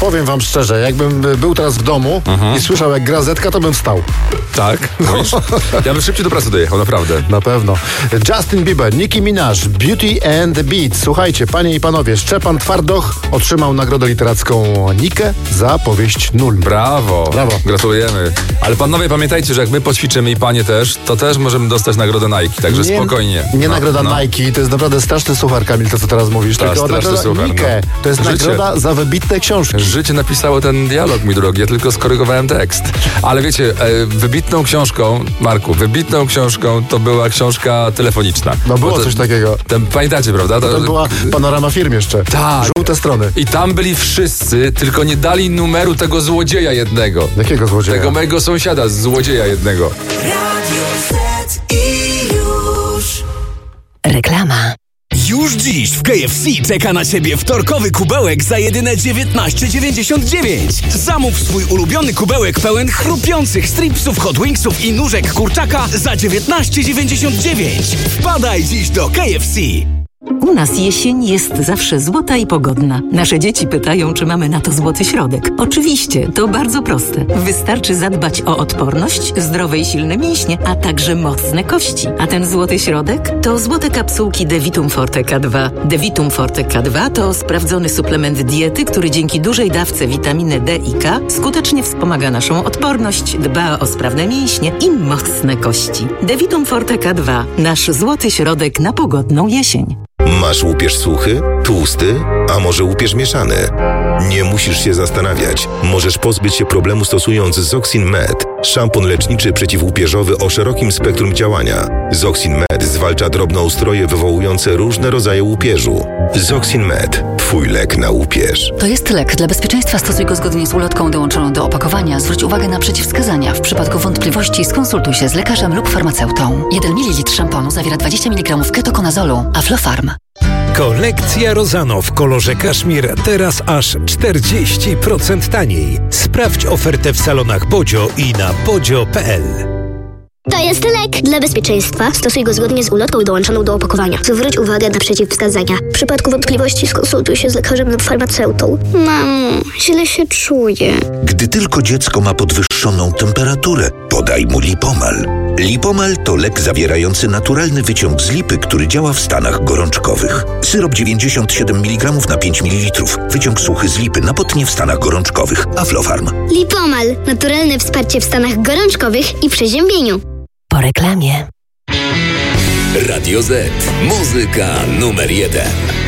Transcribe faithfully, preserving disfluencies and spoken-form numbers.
powiem wam szczerze, jakbym był teraz w domu mhm. i słyszał jak gra Zetka, to bym wstał. Tak? Mówisz? Ja bym szybciej do pracy dojechał, naprawdę. Na pewno. Justin Bieber, Nicki Minaj, Beauty and the Beat. Słuchajcie, panie i panowie, Szczepan Twardoch otrzymał nagrodę literacką Nikę za powieść Nul. Brawo. Brawo. Gratulujemy. Ale panowie, pamiętajcie, że jak my poćwiczymy i panie też, to też możemy dostać nagrodę Nike, także nie, spokojnie. Nie no, nagroda no. Nike, to jest naprawdę straszny suchar, Kamil, to co teraz mówisz. Ta, tylko nagroda suchar, Nikę. No. To jest Życie. nagroda za wybitne książki. Życie napisało ten dialog, mój drogi, ja tylko skorygowałem tekst. Ale wiecie, e, wybitną książką, Marku, wybitną książką to była książka telefoniczna. No było to, coś takiego. Ten, pamiętacie, prawda? To, to była Panorama Firm jeszcze. Tak. Żółte strony. I tam byli wszyscy, tylko nie dali numeru tego złodzieja jednego. Jakiego złodzieja? Tego mojego sąsiada, złodzieja jednego. Radio Z i już. Reklama. Już dziś w K F C czeka na Ciebie wtorkowy kubełek za jedyne dziewiętnaście dziewięćdziesiąt dziewięć. Zamów swój ulubiony kubełek pełen chrupiących stripsów, hot wingsów i nóżek kurczaka za dziewiętnaście dziewięćdziesiąt dziewięć. Wpadaj dziś do K F C. U nas jesień jest zawsze złota i pogodna. Nasze dzieci pytają, czy mamy na to złoty środek. Oczywiście, to bardzo proste. Wystarczy zadbać o odporność, zdrowe i silne mięśnie, a także mocne kości. A ten złoty środek to złote kapsułki Devitum Forte K dwa. Devitum Forte K dwa to sprawdzony suplement diety, który dzięki dużej dawce witaminy D i K skutecznie wspomaga naszą odporność, dba o sprawne mięśnie i mocne kości. Devitum Forte K dwa. Nasz złoty środek na pogodną jesień. Masz łupież suchy, tłusty, a może łupież mieszany? Nie musisz się zastanawiać. Możesz pozbyć się problemu stosując Zoxin Med, szampon leczniczy przeciwłupieżowy o szerokim spektrum działania. Zoxin Med zwalcza drobnoustroje wywołujące różne rodzaje łupieżu. Zoxin Med. Twój lek na łupież. To jest lek. Dla bezpieczeństwa stosuj go zgodnie z ulotką dołączoną do opakowania. Zwróć uwagę na przeciwwskazania. W przypadku wątpliwości skonsultuj się z lekarzem lub farmaceutą. jeden mililitr szamponu zawiera dwadzieścia miligramów ketokonazolu. Aflofarm. Kolekcja Rozano w kolorze kaszmir teraz aż czterdzieści procent taniej. Sprawdź ofertę w salonach Bodzio i na bodzio kropka p l. To jest lek. Dla bezpieczeństwa stosuj go zgodnie z ulotką dołączoną do opakowania. Zwróć uwagę na przeciwwskazania. W przypadku wątpliwości skonsultuj się z lekarzem lub farmaceutą. Mamo, źle się czuję. Gdy tylko dziecko ma podwyższoną temperaturę, podaj mu Lipomal. Lipomal to lek zawierający naturalny wyciąg z lipy, który działa w stanach gorączkowych. Syrop dziewięćdziesiąt siedem miligramów na pięć mililitrów. Wyciąg suchy z lipy na potnie w stanach gorączkowych. Aflofarm. Lipomal. Naturalne wsparcie w stanach gorączkowych i przeziębieniu. Po reklamie. Radio Z. Muzyka numer jeden.